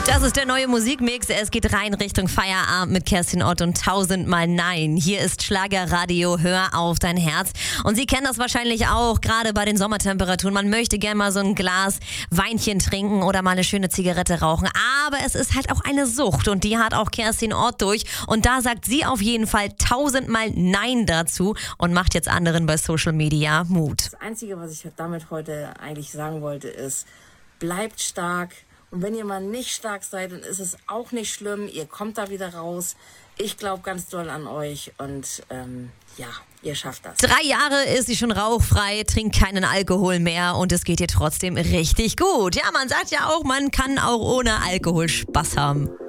Das ist der neue Musikmix. Es geht rein Richtung Feierabend mit Kerstin Ott und 1000-mal Nein. Hier ist Schlagerradio, hör auf dein Herz. Und Sie kennen das wahrscheinlich auch, gerade bei den Sommertemperaturen. Man möchte gerne mal so ein Glas Weinchen trinken oder mal eine schöne Zigarette rauchen. Aber es ist halt auch eine Sucht und die hat auch Kerstin Ott durch. Und da sagt sie auf jeden Fall 1000-mal Nein dazu und macht jetzt anderen bei Social Media Mut. Das Einzige, was ich damit heute eigentlich sagen wollte, ist, bleibt stark. Und wenn ihr mal nicht stark seid, dann ist es auch nicht schlimm. Ihr kommt da wieder raus. Ich glaube ganz doll an euch und ja, ihr schafft das. 3 Jahre ist sie schon rauchfrei, trinkt keinen Alkohol mehr und es geht ihr trotzdem richtig gut. Ja, man sagt ja auch, man kann auch ohne Alkohol Spaß haben.